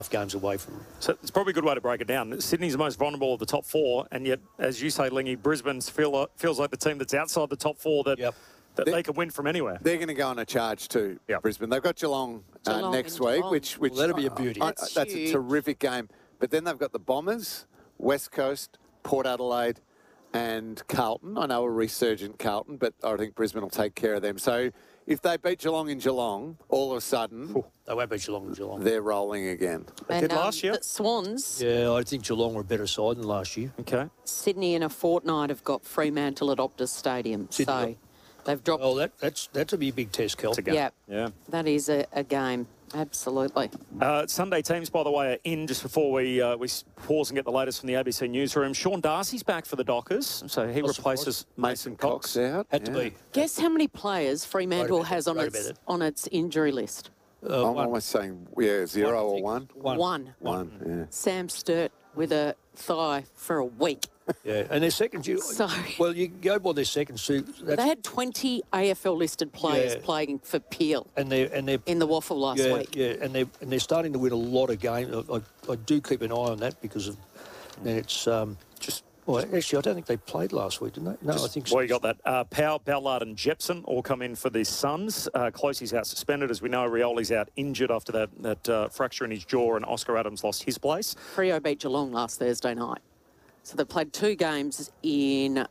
games away from them. So it's probably a good way to break it down. Sydney's the most vulnerable of the top four, and yet, as you say, Lingy, Brisbane's feels like the team that's outside the top four that they could win from anywhere. They're going to go on a charge too, Brisbane. They've got Geelong next week, which that'll be a beauty. That's a terrific game. But then they've got the Bombers, West Coast, Port Adelaide, and Carlton. I know a resurgent Carlton, but I think Brisbane will take care of them. So if they beat Geelong in Geelong, all of a sudden... They won't beat Geelong in Geelong. They're rolling again. They did last year. The Swans. Yeah, I think Geelong were a better side than last year. Okay. Sydney in a fortnight have got Fremantle at Optus Stadium. Sydney. So they've dropped... Oh, that'll be a big test, Kel. Yeah, that is a game. Absolutely. Sunday teams, by the way, are in just before we pause and get the latest from the ABC newsroom. Sean Darcy's back for the Dockers, so he replaces Mason Cox. Out. Had to be. Guess how many players Fremantle has on its injury list? I'm almost saying, 0 or 1. One. Yeah. Sam Sturt with a thigh for a week. Yeah, and their second... Well, you go by their second suit. They had 20 AFL-listed players playing for Peel and they're in the waffle last week. Yeah, and they're starting to win a lot of games. I do keep an eye on that because of... And it's just... Well, actually, I don't think they played last week, didn't they? No, I think so. Well, you got that. Powell, Ballard and Jepson all come in for the Suns. Closey's out suspended. As we know, Rioli's out injured after that fracture in his jaw, and Oscar Adams lost his place. Freo beat Geelong last Thursday night. So they've played 2 games in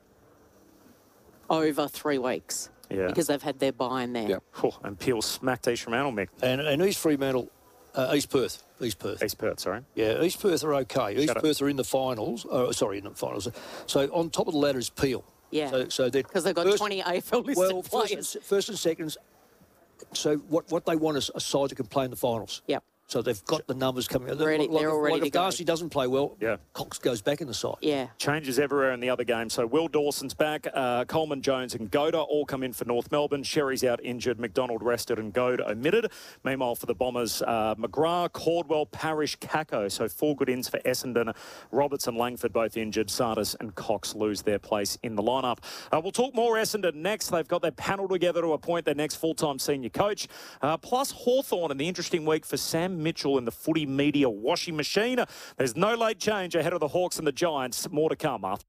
over 3 weeks. Yeah. Because they've had their bye in there. Yep. And Peel smacked East Fremantle, Mick. And East Fremantle... East Perth. East Perth, sorry. Yeah, East Perth are okay. East Perth are in the finals. In the finals. So on top of the ladder is Peel. Yeah. So because they've got 20 AFL-listed players. First and seconds. So what they want is a side that can play in the finals. Yep. So they've got the numbers coming out. They're all ready to if go. Darcy doesn't play well, Cox goes back in the side. Yeah. Changes everywhere in the other game. So Will Dawson's back. Coleman, Jones and Goda all come in for North Melbourne. Sherry's out injured. McDonald rested and Goda omitted. Meanwhile, for the Bombers, McGrath, Caldwell, Parrish, Kako. So 4 good ins for Essendon. Roberts and Langford both injured. Sardis and Cox lose their place in the lineup. We'll talk more Essendon next. They've got their panel together to appoint their next full-time senior coach. Plus Hawthorn and the interesting week for Sam Mitchell in the footy media washing machine. There's no late change ahead of the Hawks and the Giants. More to come after.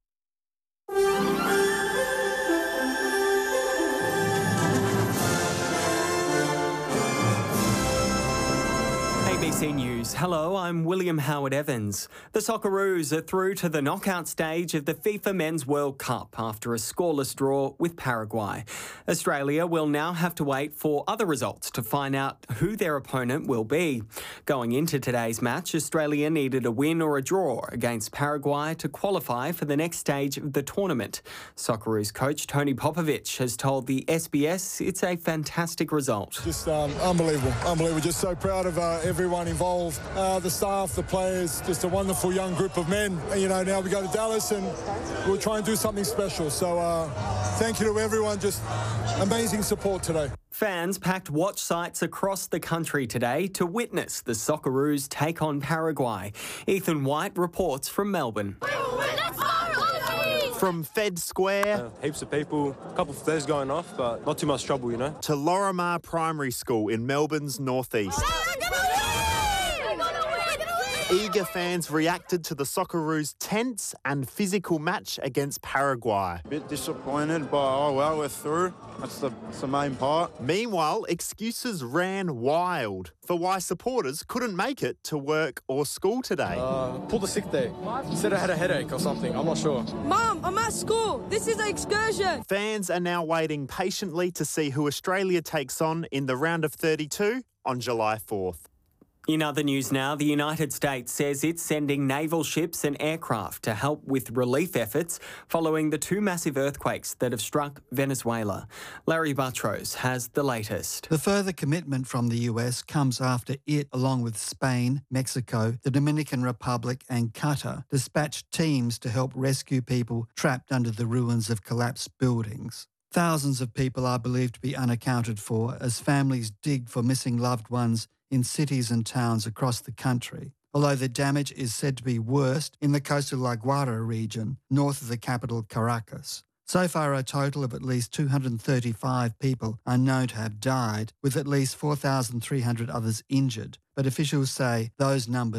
ABC News. Hello, I'm William Howard Evans. The Socceroos are through to the knockout stage of the FIFA Men's World Cup after a scoreless draw with Paraguay. Australia will now have to wait for other results to find out who their opponent will be. Going into today's match, Australia needed a win or a draw against Paraguay to qualify for the next stage of the tournament. Socceroos coach Tony Popovich has told the SBS it's a fantastic result. Just unbelievable. Just so proud of everyone involved, the staff, the players, just a wonderful young group of men. Now we go to Dallas and we'll try and do something special. So thank you to everyone, just amazing support today. Fans packed watch sites across the country today to witness the Socceroos take on Paraguay. Ethan White reports from Melbourne. From Fed Square... heaps of people, a couple of flares going off, but not too much trouble, to Lorimar Primary School in Melbourne's northeast. Eager fans reacted to the Socceroos' tense and physical match against Paraguay. A bit disappointed, but oh well, we're through. That's the main part. Meanwhile, excuses ran wild for why supporters couldn't make it to work or school today. Pulled a sick day. Said I had a headache or something, I'm not sure. Mum, I'm at school. This is an excursion. Fans are now waiting patiently to see who Australia takes on in the round of 32 on July 4th. In other news now, the United States says it's sending naval ships and aircraft to help with relief efforts following the 2 massive earthquakes that have struck Venezuela. Larry Buttrose has the latest. The further commitment from the US comes after it, along with Spain, Mexico, the Dominican Republic and Qatar, dispatched teams to help rescue people trapped under the ruins of collapsed buildings. Thousands of people are believed to be unaccounted for as families dig for missing loved ones in cities and towns across the country, although the damage is said to be worst in the coastal La Guaira region, north of the capital Caracas. So far, a total of at least 235 people are known to have died, with at least 4,300 others injured, but officials say those numbers